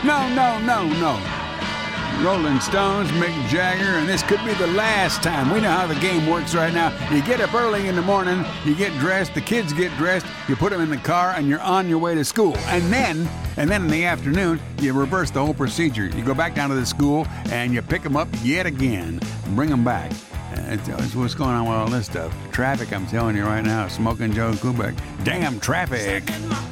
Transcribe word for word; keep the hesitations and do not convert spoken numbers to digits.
No, no, no, no. Rolling Stones, Mick Jagger, and this could be the last time. We know how the game works right now. You get up early in the morning, you get dressed, the kids get dressed, you put them in the car, and you're on your way to school. And then, and then in the afternoon, you reverse the whole procedure. You go back down to the school, and you pick them up yet again, and bring them back. It's, it's what's going on with all this stuff. Traffic, I'm telling you right now. Smoking Joe Kubek. Damn traffic.